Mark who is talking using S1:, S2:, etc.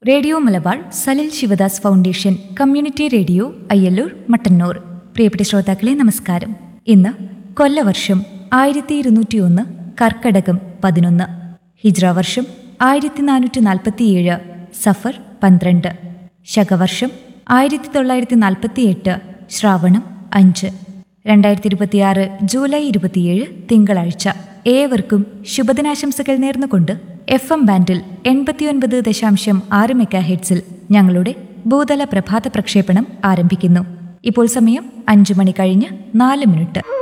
S1: Radio Malabar Salil Sivadas foundation community radio Ayyallur Mattannur. പ്രിയപ്പെട്ട ശ്രോതാക്കളെ നമസ്കാരം. ഇന്ന് കൊല്ലവർഷം 1201 കർക്കടകം 11, ഹിജ്റ വർഷം 1447 സഫർ 12, ശകവർഷം 1948 ശ്രാവണം 5, 2026 ജൂലൈ 27 തിങ്കളാഴ്ച. ഏവർക്കും ശുഭദിനാശംസകൾ നേർന്നുകൊണ്ട് FM ബാൻഡിൽ 89.6 മെഗാഹെർട്സിൽ ഞങ്ങളുടെ ഭൂതല പ്രഭാത പ്രക്ഷേപണം ആരംഭിക്കുന്നു. ഇപ്പോൾ സമയം 5 മണി കഴിഞ്ഞ് 4 മിനിറ്റ്.